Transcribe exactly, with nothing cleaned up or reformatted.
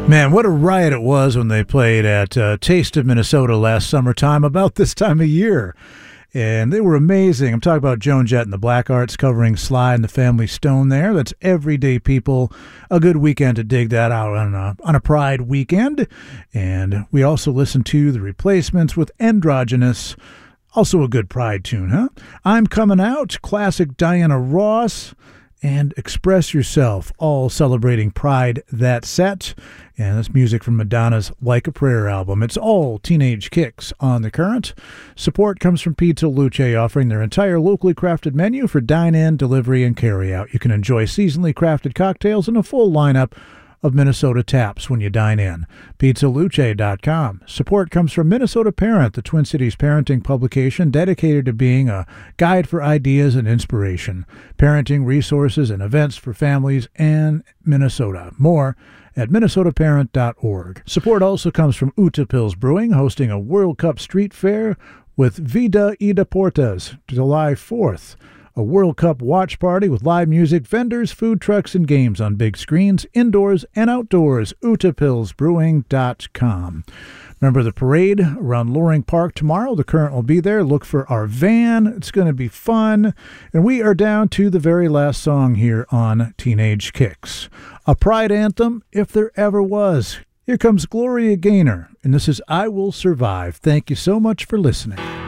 Man, what a riot it was when they played at uh, Taste of Minnesota last summertime, about this time of year. And they were amazing. I'm talking about Joan Jett and the Black Arts covering Sly and the Family Stone there. That's Everyday People. A good weekend to dig that out on a, on a Pride weekend. And we also listened to The Replacements with Androgynous. Also a good Pride tune, huh? I'm Coming Out, classic Diana Ross, and Express Yourself, all celebrating Pride that set. And that's music from Madonna's Like a Prayer album. It's all Teenage Kicks on The Current. Support comes from Pizza Luce, offering their entire locally crafted menu for dine-in, delivery, and carry-out. You can enjoy seasonally crafted cocktails and a full lineup of Minnesota taps when you dine in. pizza luce dot com. Support comes from Minnesota Parent, the Twin Cities parenting publication dedicated to being a guide for ideas and inspiration, parenting resources and events for families and Minnesota. More at minnesota parent dot org. Support also comes from Uta Pils Brewing, hosting a World Cup street fair with Vida y Deportes, July fourth. A World Cup watch party with live music, vendors, food trucks, and games on big screens, indoors and outdoors. uta pils brewing dot com. Remember the parade around Loring Park tomorrow. The Current will be there. Look for our van. It's going to be fun. And we are down to the very last song here on Teenage Kicks. A Pride anthem, if there ever was. Here comes Gloria Gaynor, and this is I Will Survive. Thank you so much for listening.